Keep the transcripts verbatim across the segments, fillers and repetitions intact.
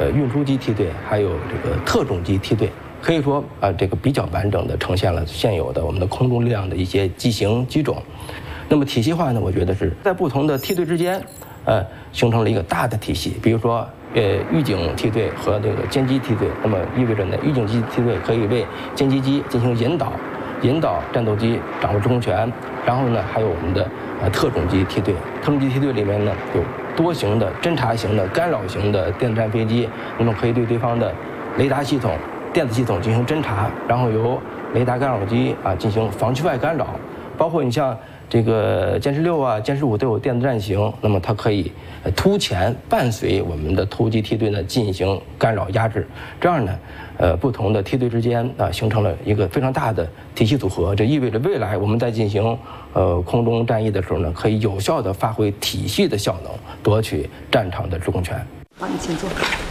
个运输机梯队，还有这个特种机梯队，可以说啊，这个比较完整的呈现了现有的我们的空中力量的一些机型机种。那么体系化呢，我觉得是在不同的梯队之间，呃，形成了一个大的体系。比如说，呃，预警梯队和这个歼击梯队，那么意味着呢，预警机梯队可以为歼击机进行引导，引导战斗机掌握制空权。然后呢，还有我们的呃特种机梯队，特种机梯队里面呢有多型的侦察型的、干扰型的电子战飞机，那么可以对对方的雷达系统、电子系统进行侦察，然后由雷达干扰机啊进行防区外干扰。包括你像这个歼十六啊、歼十五都有电子战型，那么它可以突前伴随我们的突击梯队呢进行干扰压制，这样呢，呃，不同的梯队之间啊形成了一个非常大的体系组合。这意味着未来我们在进行呃空中战役的时候呢，可以有效地发挥体系的效能，夺取战场的制空权。 好，你请坐。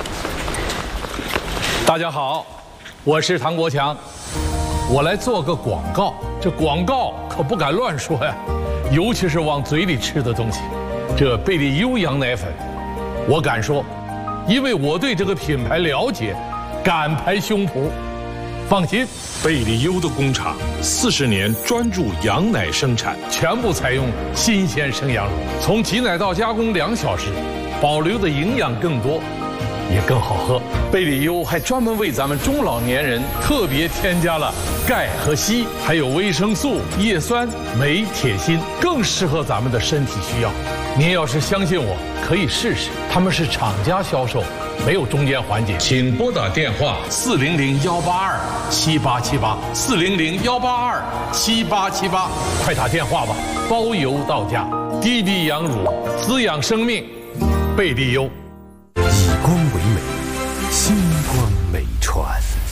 大家好，我是唐国强。我来做个广告，这广告可不敢乱说呀，尤其是往嘴里吃的东西。这贝利优羊奶粉，我敢说，因为我对这个品牌了解，敢拍胸脯。放心，贝利优的工厂四十年专注羊奶生产，全部采用新鲜生羊乳，从挤奶到加工两小时，保留的营养更多。也更好喝。贝利优还专门为咱们中老年人特别添加了钙和硒，还有维生素、叶酸、镁、铁、锌，更适合咱们的身体需要。您要是相信我，可以试试。他们是厂家销售，没有中间环节。请拨打电话四零零幺八二七八七八四零零幺八二七八七八，快打电话吧，包邮到家。滴滴羊乳，滋养生命，贝利优。 以光为美，星光美传。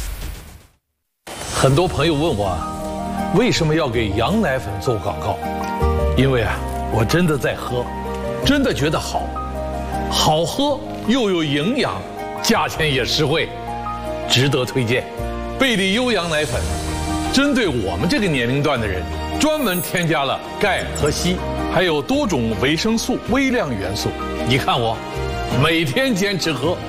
很多朋友问我，为什么要给羊奶粉做广告？因为啊，我真的在喝，真的觉得好，好喝又有营养，价钱也实惠，值得推荐。贝利优羊奶粉，针对我们这个年龄段的人，专门添加了钙和硒，还有多种维生素、微量元素。你看我。每天坚持喝。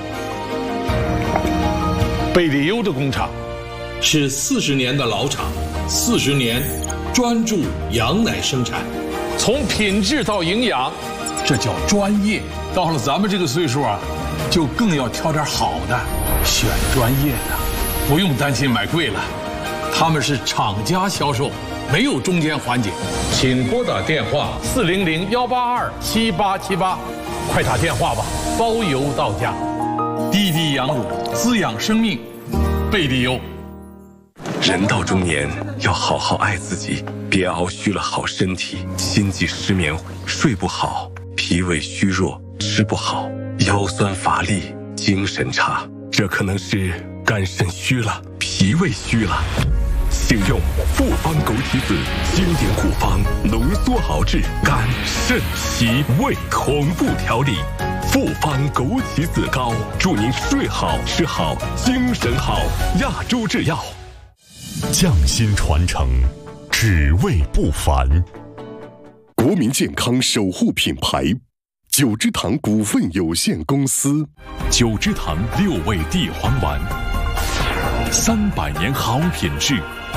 贝利优的工厂是四十年的老厂，四十年专注羊奶生产，从品质到营养，这叫专业。到了咱们这个岁数啊，就更要挑点好的，选专业的，不用担心买贵了。他们是厂家销售，没有中间环节。请拨打电话四零零幺八二七八七八，快打电话吧。包邮到家，滴滴羊乳，滋养生命，贝利优。 人到中年要好好爱自己，别熬虚了好身体，心悸失眠，睡不好，脾胃虚弱，吃不好，腰酸乏力，精神差，这可能是肝肾虚了，脾胃虚了。请用复方枸杞子经典古方浓缩熬制肝肾脾胃同步调理。复方枸杞子膏，祝您睡好吃好精神好。亚洲制药，匠心传承，只为不凡。国民健康守护品牌，九芝堂股份有限公司。九芝堂六味地黄丸，三百年好品质，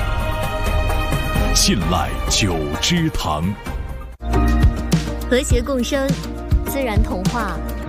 信赖九芝堂。 和谐共生，自然童话。